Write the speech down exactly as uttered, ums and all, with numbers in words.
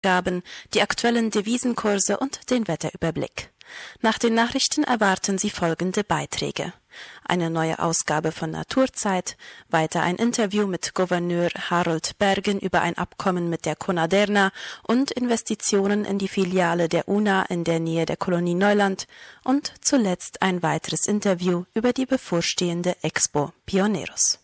Gaben, die aktuellen Devisenkurse und den Wetterüberblick. Nach den Nachrichten erwarten Sie folgende Beiträge: Eine neue Ausgabe von Naturzeit, weiter ein Interview mit Gouverneur Harold Bergen über ein Abkommen mit der Conaderna und Investitionen in die Filiale der U N A in der Nähe der Kolonie Neuland und zuletzt ein weiteres Interview über die bevorstehende Expo Pioneros.